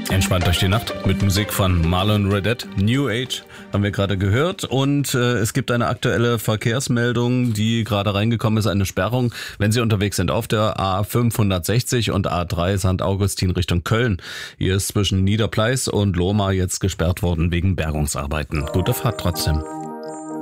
Entspannt durch die Nacht mit Musik von Marlon Redet. New Age haben wir gerade gehört und es gibt eine aktuelle Verkehrsmeldung, die gerade reingekommen ist, eine Sperrung, wenn Sie unterwegs sind auf der A560 und A3 St. Augustin Richtung Köln. Hier ist zwischen Niederpleis und Lohmar jetzt gesperrt worden wegen Bergungsarbeiten. Gute Fahrt trotzdem.